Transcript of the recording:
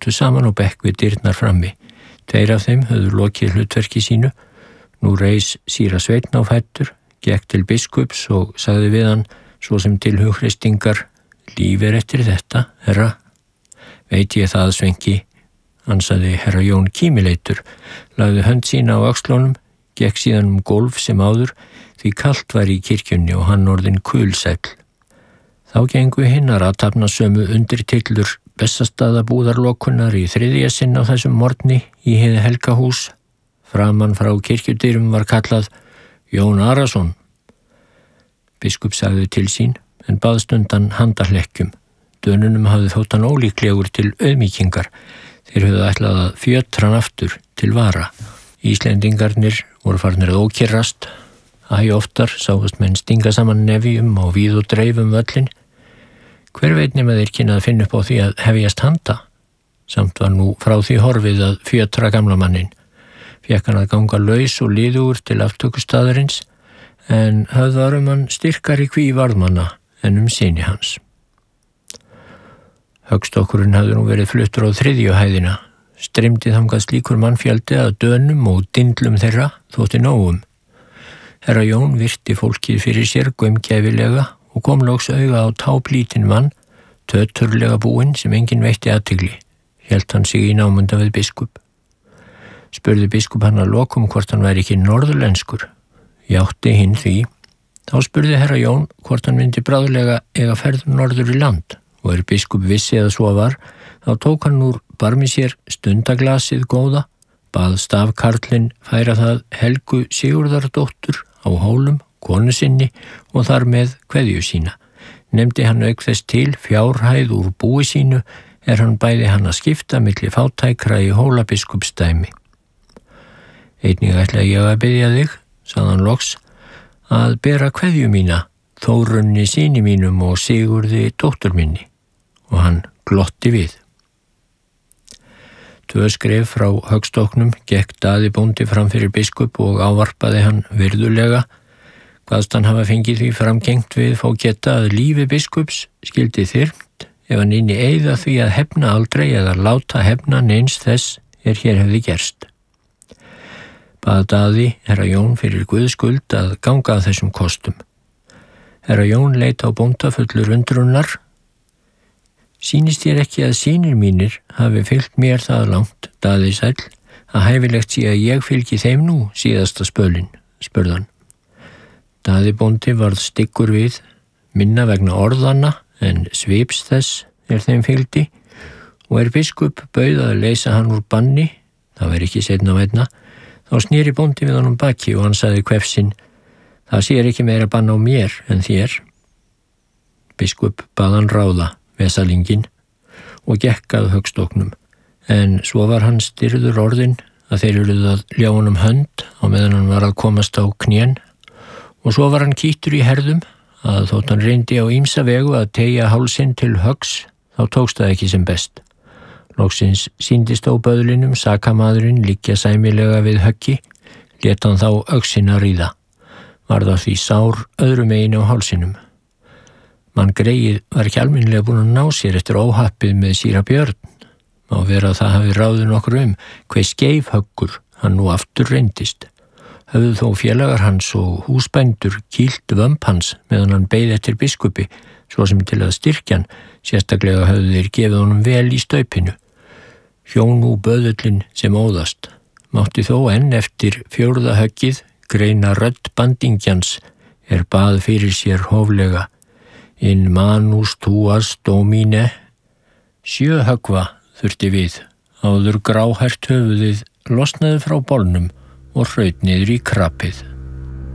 sátu saman á bekk við dyrnar frammi. 2 af þeim höfðu lokið hlutverki sínu. Nú reis síra Sveinn á fætur, gekk til biskups og sagði við hann, svo sem til hughreysingar: líf eftir þetta, herra. Veit ég það, Svenki, ansaði herra Jón kímileitur, lagði hönd sína á öxlunum, gekk síðan gólf sem áður, því kalt var í kirkjunni og hann orðinn kulsæll. Þá gengu hinnar að tafna sömu undirtillur Bessastaðabúðarlokunar í 3. sinn á þessum morgni í hið Helgahús. Framan frá kirkjudyrum var kallað: Jón Arason. Biskup sagði til sín, en baðst undan handahlekkjum. Dönunum hafði þótt hann ólíklegur til auðmýkingar. Þeir höfðu ætlað að fjötra hann aftur til vara. Íslendingarnir voru farnir að ókyrrast. Æ oftar sáust menn stinga saman nefjum og víð og dreif völlin. Hver veit nema þeir kynna að finna upp á því að hefjast handa? Samt var nú frá því horfið að fjötra gamla mannin. Fékk hann að ganga laus og liðugur til aftökustaðarins, en höfð hann styrkari kví varðmanna en syni hans. Höggstokkurinn hafði nú verið fluttur á 3. hæðina. Streymdi þangað slíkur mannfjaldi að dönum og dindlum þeirra þótti nógum. Herra Jón virti fólkið fyrir sér gaumgæfilega og kom loks auga á táplítinn mann, töturlega búinn sem enginn veitti athygli. Hélt hann sig í námunda við biskup. Spurði biskup hann að lokum hvort hann væri ekki norðurlenskur. Játti hinn því. Þá spurði herra Jón hvort hann myndi bráðlega eiga ferð norður í land, og biskup vissi að svo var, þá tók hann úr barmi sér stundaglasið góða, bað stafkarlinn færa það Helgu Sigurðardóttur á Hólum, konu sinni, og þar með kveðju sína. Nefndi hann auk þess til fjárhæð úr búi sínu, hann bæði hann að skipta milli fátækra í Hólabiskupsdæmi. Einnig ætla ég að biðja þig, sagði hann loks, að bera kveðju mína, Þórunni syni mínum og Sigurði dóttur minni, og hann glotti við. 2 skref frá höggstoknum gekk Daði bóndi fram fyrir biskup og ávarpaði hann virðulega. Hvaðst hann hafa fengið því framgengt við fá geta að lífi biskups skildi þyrmt ef hann inni eyða því að hefna aldrei eða láta hefna neins þess hér hefði gerst. Bað Daði herra Jón fyrir guðskuld að ganga að þessum kostum. Herra Jón leit á bónda fullur undrunar. Sýnist þér ekki að synir mínir hafi fylgt mér það langt, Daði sæll, að hæfilegt sé að ég fylgi þeim nú síðasta spölinn, spurði hann. Daði bóndi varð styggur við, minna vegna orðanna en svips þess þeim fylgdi, og biskup bauð að leysa hann úr banni, það var ekki seinna vænna, þá sneri bóndi við honum baki og hann sagði hvefsinn: það sér ekki meira bann á mér en þér. Biskup bað hann ráða vesalinginn og gekk að höggstoknum, en svo var hann styrður orðinn að þeir eruð að ljá honum hönd á meðan hann var að komast á knén, og svo var hann kýttur í herðum að þótt hann reyndi á ýmsa vegu að teygja hálsinn til höggs, þá tókst það ekki sem best. Loksins sýndist á böðlinum sakamaðurinn liggja sæmilega við höggi, lét hann þá öxina ríða. Var það því sár öðru megin á hálsinum. Mann greið var ekki almennilega búin að ná sér eftir óhappið með síra Björn. Má vera að það hafi ráðið nokkur hve skeifhöggur hann nú aftur reyndist. Höfðu þó félagar hans og húsbændur kýlt vömb hans meðan hann beið eftir biskupi, svo sem til að styrkja hann, sérstaklega höfðu þeir gefið honum vel í staupinu. Hjón nú böðullin sem óðast. Mátti þó enn eftir 4. höggið greina rödd bandingjans bað fyrir sér hóflega: In manus tuas domine. 7 höggva þurfti við, áður gráhært höfuðið losnaði frá bolnum og hraut niður í krapið.